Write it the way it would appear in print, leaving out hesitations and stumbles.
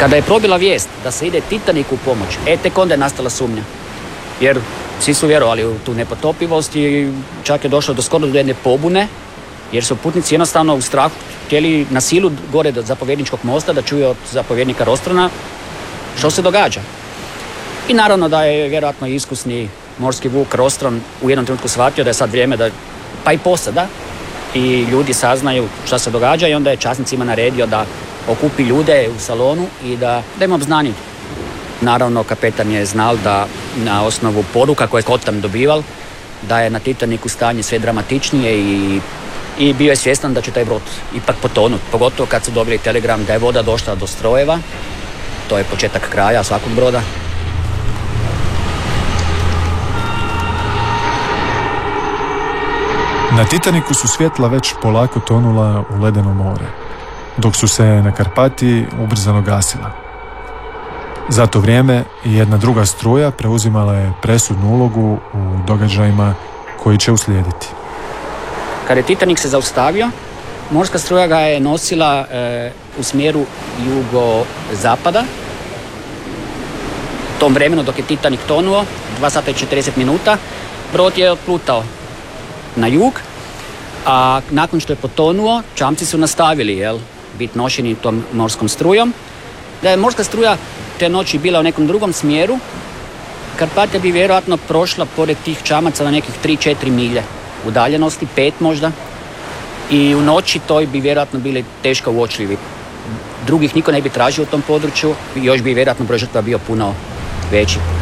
Kada je probila vijest da se ide Titaniku u pomoć, tek onda je nastala sumnja. Jer svi su vjerovali u tu nepotopivost i čak je došlo skoro do jedne pobune, jer su putnici jednostavno u strahu htjeli na silu gore do zapovjedničkog mosta da čuju od zapovjednika Rostrana što se događa. I naravno da je vjerojatno iskusni morski vuk Rostron u jednom trenutku shvatio da je sad vrijeme da, pa i posada, i ljudi saznaju šta se događa i onda je časnicima naredio da okupi ljude u salonu i da im obznani. Naravno, kapetan je znal da na osnovu poruka koje je Kotan dobival, da je na Titaniku stanje sve dramatičnije i bio je svjestan da će taj brod ipak potonuti. Pogotovo kad su dobili telegram da je voda došla do strojeva. To je početak kraja svakog broda. Na Titaniku su svjetla već polako tonula u ledeno more, dok su se na Karpatiji ubrzano gasila. Za to vrijeme jedna druga struja preuzimala je presudnu ulogu u događajima koji će uslijediti. Kad je Titanik se zaustavio, morska struja ga je nosila u smjeru jugozapada. U tom vremenu dok je Titanik tonuo, 2 sata i 40 minuta, brod je otplutao na jug, a nakon što je potonuo, čamci su nastavili biti nošeni tom morskom strujom. Da je morska struja te noći bila u nekom drugom smjeru, Karpatija bi vjerojatno prošla pored tih čamaca na nekih 3-4 milje udaljenosti, 5 možda, i u noći toj bi vjerojatno bili teško uočljivi. Drugih niko ne bi tražio u tom području, još bi vjerojatno broj žrtva bio puno veći.